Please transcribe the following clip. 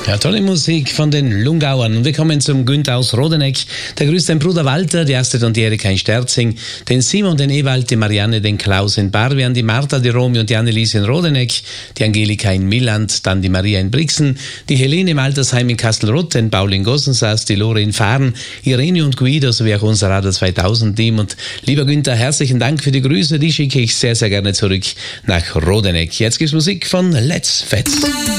Ja, tolle Musik von den Lungauern. Und wir kommen zum Günther aus Rodeneck. Der grüßt den Bruder Walter, die Astrid und die Erika in Sterzing, den Simon, den Ewald, die Marianne, den Klaus in Barwian, die Martha, die Romy und die Anneliese in Rodeneck, die Angelika in Milland, dann die Maria in Brixen, die Helene im Altersheim in Kastelruth, den Paul in Gossensaas, die Lore in Fahren, Irene und Guido sowie auch unser Radio 2000 Team. Und lieber Günther, herzlichen Dank für die Grüße, die schicke ich sehr, sehr gerne zurück nach Rodeneck. Jetzt gibt's Musik von Let's Fetz.